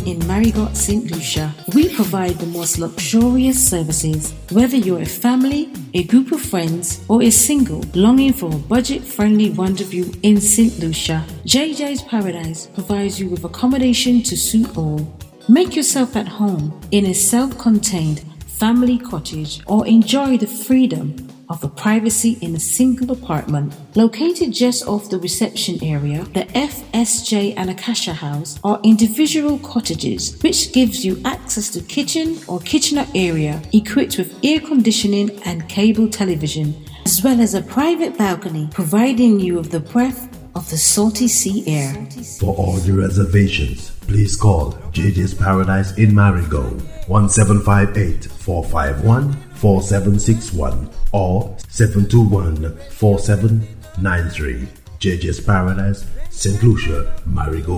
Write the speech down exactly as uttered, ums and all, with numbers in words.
in Marigot, Saint Lucia. We provide the most luxurious services. Whether you're a family, a group of friends, or a single longing for a budget-friendly rendezvous in Saint Lucia, J J's Paradise provides you with accommodation to suit all. Make yourself at home in a self-contained family cottage or enjoy the freedom of the privacy in a single apartment. Located just off the reception area, the F S J and Akasha House are individual cottages which gives you access to kitchen or kitchenette area equipped with air conditioning and cable television, as well as a private balcony providing you with the breath of the salty sea air. For all your reservations, please call J J's Paradise in Marigot, one seven five eight, four five one, four seven six one or seven two one, four seven nine three. J J's Paradise, Saint Lucia, Marigot.